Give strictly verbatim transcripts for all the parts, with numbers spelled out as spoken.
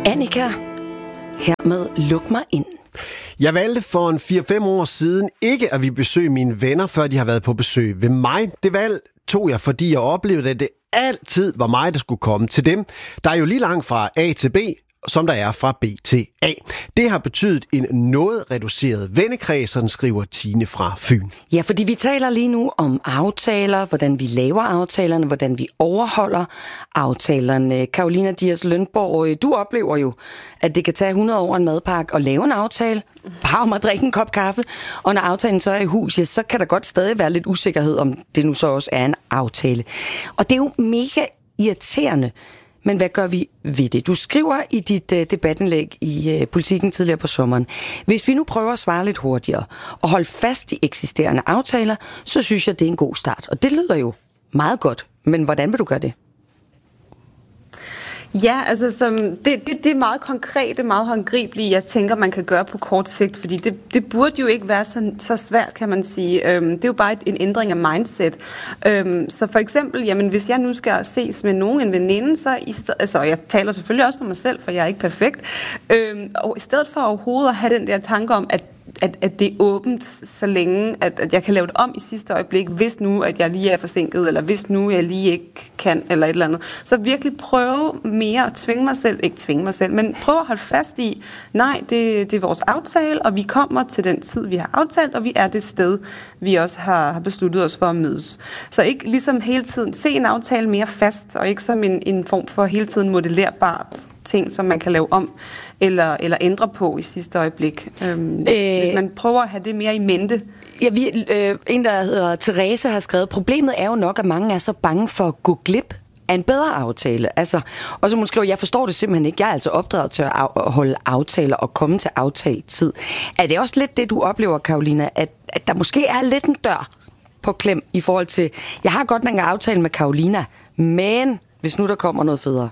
Annika, hermed luk mig ind. Jeg valgte for en fire fem år siden ikke at vi besøge mine venner, før de har været på besøg ved mig. Det valg tog jeg, fordi jeg oplevede, at det altid var mig, der skulle komme til dem. Der er jo lige langt fra A til B, som der er fra B til A. Det har betydet en noget reduceret vennekreds, sådan skriver Tine fra Fyn. Ja, fordi vi taler lige nu om aftaler, hvordan vi laver aftalerne, hvordan vi overholder aftalerne. Carolina Dias Lønborg, du oplever jo, at det kan tage hundrede år en madpakke at lave en aftale, bare om at drikke en kop kaffe, og når aftalen så er i hus, ja, så kan der godt stadig være lidt usikkerhed, om det nu så også er en aftale. Og det er jo mega irriterende. Men hvad gør vi ved det? Du skriver i dit uh, debatindlæg i uh, Politiken tidligere på sommeren: hvis vi nu prøver at svare lidt hurtigere og holde fast i eksisterende aftaler, så synes jeg, det er en god start. Og det lyder jo meget godt, men hvordan vil du gøre det? Ja, altså som, det, det, det er meget konkret, det er meget håndgribeligt, jeg tænker, man kan gøre på kort sigt, fordi det, det burde jo ikke være så, så svært, kan man sige. Øhm, det er jo bare et, en ændring af mindset. Øhm, så for eksempel, jamen, hvis jeg nu skal ses med nogen, en veninde, så i, altså, jeg taler selvfølgelig også for mig selv, for jeg er ikke perfekt, øhm, og i stedet for overhovedet at have den der tanke om, at At, at det er åbent, så længe, at, at jeg kan lave det om i sidste øjeblik, hvis nu, at jeg lige er forsinket, eller hvis nu, jeg lige ikke kan, eller et eller andet. Så virkelig prøve mere at tvinge mig selv, ikke tvinge mig selv, men prøve at holde fast i, nej, det, det er vores aftale, og vi kommer til den tid, vi har aftalt, og vi er det sted, vi også har, har besluttet os for at mødes. Så ikke ligesom hele tiden se en aftale mere fast, og ikke som en, en form for hele tiden modellerbar ting, som man kan lave om eller, eller ændre på i sidste øjeblik. Øhm, øh, hvis man prøver at have det mere i mente. Ja, vi, øh, en, der hedder Therese, har skrevet: problemet er jo nok, at mange er så bange for at gå glip af en bedre aftale. Altså, og så måske, jeg forstår det simpelthen ikke. Jeg er altså opdraget til at holde aftaler og komme til aftalt tid. Er det også lidt det, du oplever, Carolina, at, at der måske er lidt en dør på klem i forhold til, jeg har godt nok en aftale med Carolina, men hvis nu der kommer noget federe?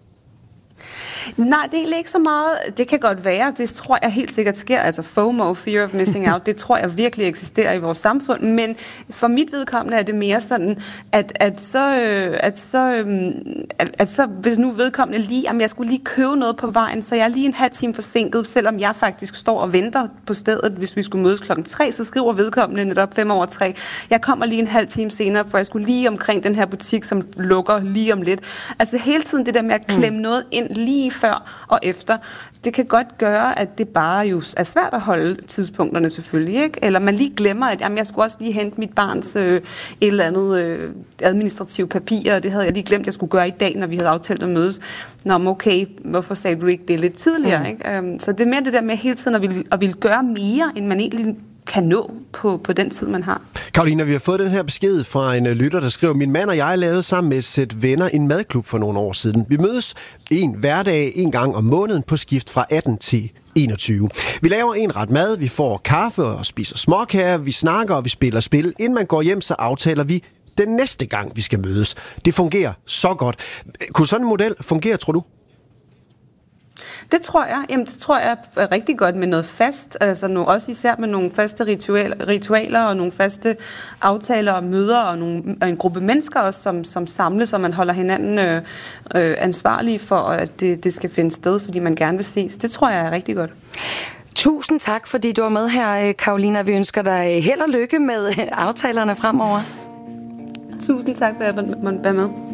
Nej, det er egentlig ikke så meget. Det kan godt være. Det tror jeg helt sikkert sker. Altså FOMO, Fear of Missing Out, det tror jeg virkelig eksisterer i vores samfund. Men for mit vedkommende er det mere sådan, at, at, så, at, så, at, at så, hvis nu vedkommende lige, jamen jeg skulle lige købe noget på vejen, så jeg er lige en halv time forsinket, selvom jeg faktisk står og venter på stedet, hvis vi skulle mødes klokken tre, så skriver vedkommende netop fem over tre. Jeg kommer lige en halv time senere, for jeg skulle lige omkring den her butik, som lukker lige om lidt. Altså hele tiden det der med at klemme mm. noget ind lige før og efter, det kan godt gøre, at det bare jo er svært at holde tidspunkterne selvfølgelig, ikke? Eller man lige glemmer, at jamen, jeg skulle også lige hente mit barns øh, et eller andet øh, administrative papir, og det havde jeg lige glemt, jeg skulle gøre i dag, når vi havde aftalt at mødes. Nå, men okay, hvorfor sagde du ikke det lidt tidligere, mm. ikke? Um, så det er mere det der med hele tiden at ville, at ville gøre mere, end man egentlig kan nå på, på den tid, man har. Carolina, vi har fået den her besked fra en lytter, der skriver: min mand og jeg lavede sammen med et sæt venner en madklub for nogle år siden. Vi mødes en hverdag en gang om måneden på skift fra atten til enogtyve. Vi laver en ret mad, vi får kaffe og spiser småkager, vi snakker og vi spiller spil. Inden man går hjem, så aftaler vi den næste gang, vi skal mødes. Det fungerer så godt. Kunne sådan en model fungere, tror du? Det tror jeg. Jamen, det tror jeg er rigtig godt med noget fast, altså nu, også især med nogle faste ritualer, ritualer og nogle faste aftaler og møder og, nogle, og en gruppe mennesker også, som, som samles, og man holder hinanden øh, øh, ansvarlige for, at det, det skal finde sted, fordi man gerne vil ses. Det tror jeg er rigtig godt. Tusind tak, fordi du var med her, Carolina. Vi ønsker dig held og lykke med aftalerne fremover. Tusind tak for at jeg måtte være med.